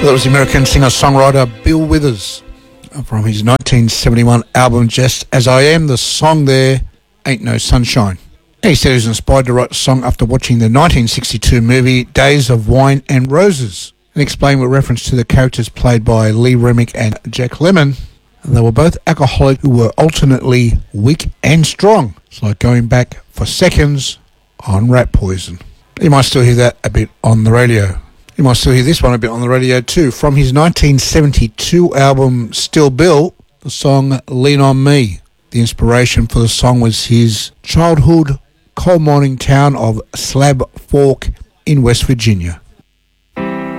That was the American singer-songwriter Bill Withers from his 1971 album Just As I Am. The song there, Ain't No Sunshine. He said he was inspired to write the song after watching the 1962 movie Days of Wine and Roses, and explained with reference to the characters played by Lee Remick and Jack Lemmon. They were both alcoholics who were alternately weak and strong. It's like going back for seconds on Rat Poison. You might still hear that a bit on the radio. You might still hear this one a bit on the radio too. From his 1972 album Still Bill, the song Lean On Me. The inspiration for the song was his childhood coal mining town of Slab Fork in West Virginia.